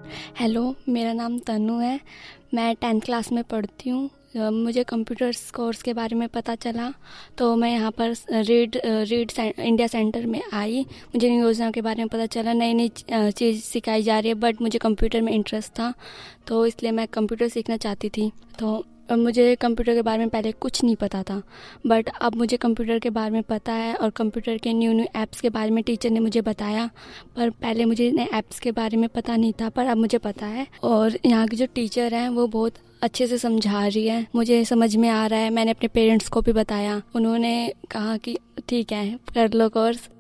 Hello, मेरा नाम तनु है। मैं 10th क्लास में पढ़ती हूँ। मुझे कंप्यूटर्स कोर्स के बारे में पता चला तो मैं यहाँ पर इंडिया सेंटर में आई। मुझे इन योजनाओं के बारे में पता चला, नई नई चीज़ सिखाई जा रही है, बट मुझे कंप्यूटर में इंटरेस्ट था तो इसलिए मैं कंप्यूटर सीखना चाहती थी। तो मुझे कंप्यूटर के बारे में पहले कुछ नहीं पता था, बट अब मुझे कंप्यूटर के बारे में पता है और कंप्यूटर के न्यू न्यू ऐप्स के बारे में टीचर ने मुझे बताया। पर पहले मुझे नए ऐप्स के बारे में पता नहीं था, पर अब मुझे पता है। और यहाँ की जो टीचर हैं वो बहुत अच्छे से समझा रही है, मुझे समझ में आ रहा है। मैंने अपने पेरेंट्स को भी बताया, उन्होंने कहा कि ठीक है कर लो कोर्स।